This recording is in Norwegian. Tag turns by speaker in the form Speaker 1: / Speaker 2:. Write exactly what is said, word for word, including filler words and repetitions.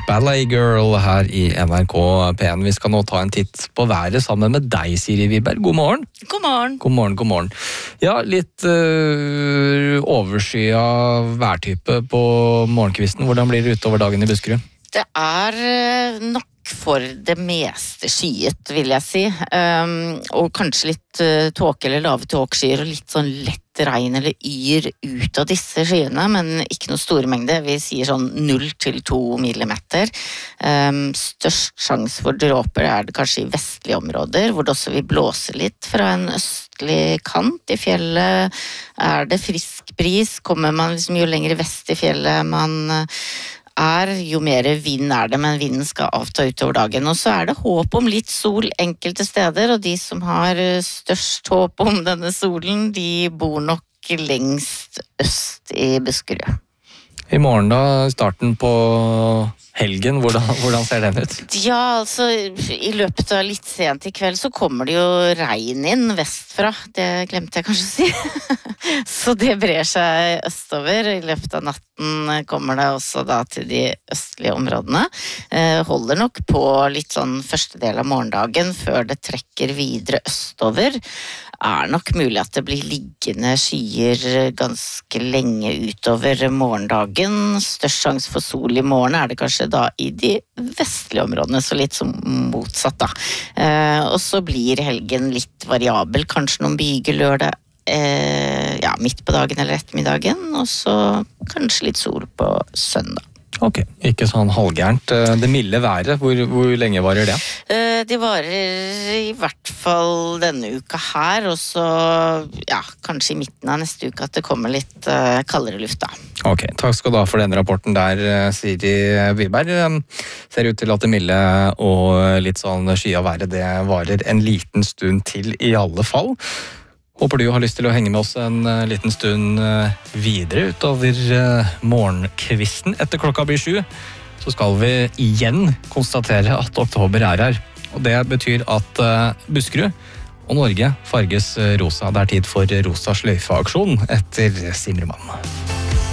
Speaker 1: Ballet Girl her i N R K P en. Vi skal nå ta en titt på været sammen med deg, Siri Wiberg. God morgen.
Speaker 2: God morgen.
Speaker 1: God morgen, god morgen. Ja, litt øh, overskya værtype på morgenkvisten. Hvordan blir det utover dagen i Buskerud?
Speaker 2: Det er nok for det meste skyet, vil jeg si. Um, og kanskje litt uh, tåke eller lave tåkskyer og litt sånn lett regn eller yr ut av disse skyene, men ikke noe store mengde. Vi sier sånn null til to millimeter. Um, størst sjanse for dråper er det kanskje i vestlige områder, hvor det også vil blåse litt fra en østlig kant i fjellet. Er det frisk bris, kommer man liksom jo lenger vest i fjellet man er, jo mer vind er det, men vinden skal avta utover dagen. Og så er det håp om litt sol enkelte steder, og de som har størst håp om denne solen, de bor nok lengst øst i Buskerud.
Speaker 1: I morgen da, starten på helgen, hvordan, hvordan ser den ut?
Speaker 2: Ja, altså, i løpet av litt sent i kveld så kommer det jo regn inn vestfra. Det glemte jeg kanskje å si. Så det brer seg østover. I løpet av natten kommer det også da til de østlige områdene. Eh, holder nok på litt sånn første del av morgendagen før det trekker videre østover. Er nok mulig at det blir liggende skyer ganske lenge utover morgendagen. Størst sjanse for sol i morgen er det kanskje da i de vestlige områdene, så litt som motsatt da. Eh, og så blir helgen litt variabel, kanskje noen byger lørdag, eh, ja, midt på dagen eller ettermiddagen, og så kanskje litt sol på søndag.
Speaker 1: Ok, ikke sånn halvgærent. Det milde været, hvor, hvor lenge varer det?
Speaker 2: Eh, det varer i hvert fall denne uka her, og så ja, kanskje i midten av neste uke at det kommer litt eh, kaldere luft da.
Speaker 1: Ok, takk skal du ha for denne rapporten der, Siri Wiberg. Ser ut til at det milde og litt sånn skya været, det varer en liten stund til i alle fall. Håper du har lyst til å henge med oss en uh, liten stund uh, videre utover uh, morgenkvisten. Etter klokka blir sju, så skal vi igjen konstatere at oktober er her. Og det betyr at uh, Buskerud og Norge farges uh, rosa. Det er tid for rosa sløyfeaksjon etter Simremann.